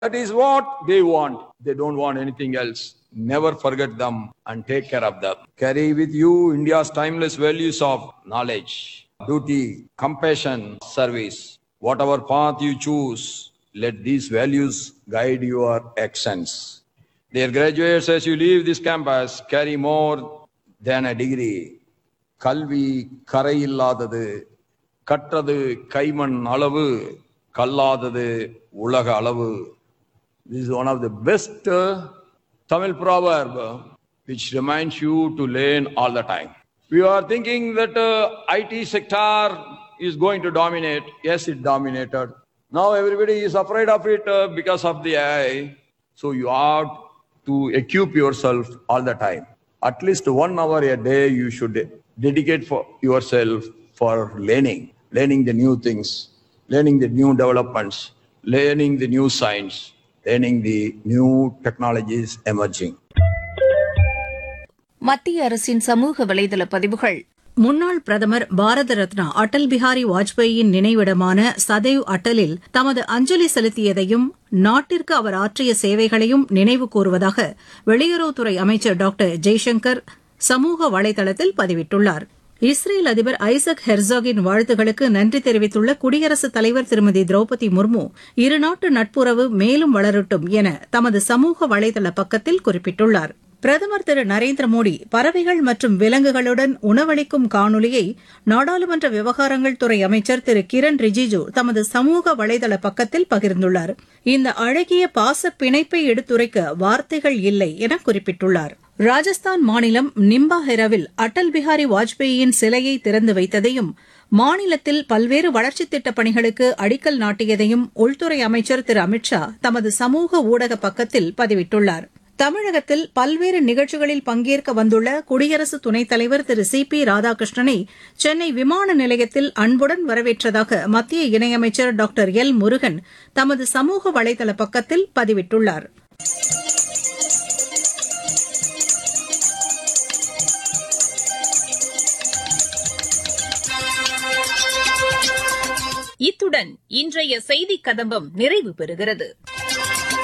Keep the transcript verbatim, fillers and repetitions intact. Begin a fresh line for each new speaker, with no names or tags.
That is what they want. They don't want anything else. Never forget them and take care of them. Carry with you India's timeless values of knowledge, duty, compassion, service. Whatever path you choose, let these values guide your actions. Dear graduates, as you leave this campus, carry more than a degree. Kalvi karai illadadu, kattadu kaiman alavu, kalladadu ulaga alavu. This is one of the best uh, Tamil proverb uh, which reminds you to learn all the time. We are thinking that uh, I T sector is going to dominate. Yes, it dominated. Now everybody is afraid of it uh, because of the A I. So you have to equip yourself all the time. At least one hour a day you should dedicate for yourself for learning, learning the new things, learning the new developments, learning the new science, learning the new technologies emerging.
மத்திய அரசின் சமூக வலைதள பதிவுகள்.
முன்னாள் பிரதமர் பாரத ரத்னா அடல் பிஹாரி வாஜ்பேயியின் நினைவிடமான சதைவ் அட்டலில் தமது அஞ்சலி செலுத்தியதையும் நாட்டிற்கு அவர் ஆற்றிய சேவைகளையும் நினைவு கூறுவதாக வெளியுறவுத்துறை அமைச்சர் டாக்டர் ஜெய்சங்கர் சமூக வலைதளத்தில் பதிவிட்டுள்ளார். இஸ்ரேல் அதிபர் ஐசக் ஹெர்சாகின் வாழ்த்துகளுக்கு நன்றி தெரிவித்துள்ள குடியரசுத் தலைவர் திருமதி திரௌபதி முர்மு இருநாட்டு நட்புறவு மேலும் வளரட்டும் என தமது சமூக வலைதள பக்கத்தில் குறிப்பிட்டுள்ளார். பிரதமர் திரு நரேந்திர மோடி பறவைகள் மற்றும் விலங்குகளுடன் உணவளிக்கும் காணொலியை நாடாளுமன்ற விவகாரங்கள் துறை அமைச்சர் திரு கிரண் ரிஜிஜு தமது சமூக வலைதள பக்கத்தில் பகிர்ந்துள்ளார். இந்த அழகிய பாச பிணைப்பை எடுத்துரைக்க வார்த்தைகள் இல்லை என குறிப்பிட்டுள்ளார். ராஜஸ்தான் மாநிலம் நிம்பாஹெராவில் அடல் பிஹாரி வாஜ்பேயியின் சிலையை திறந்து வைத்ததையும் மாநிலத்தில் பல்வேறு வளர்ச்சித் திட்டப் பணிகளுக்கு அடிக்கல் நாட்டியதையும் உள்துறை அமைச்சர் திரு அமித் ஷா தமது சமூக ஊடக பக்கத்தில் பதிவிட்டுள்ளார். தமிழகத்தில் பல்வேறு நிகழ்ச்சிகளில் பங்கேற்க வந்துள்ள குடியரசு துணைத் தலைவர் திரு சி பி ராதாகிருஷ்ணனை சென்னை விமான நிலையத்தில் அன்புடன் வரவேற்றதாக மத்திய இணையமைச்சர் டாக்டர் எல் முருகன் தமது சமூக வலைதள பக்கத்தில் பதிவிட்டுள்ளார்.
இத்துடன் இன்றைய செய்திக் கதம்பம் நிறைவு பெறுகிறது.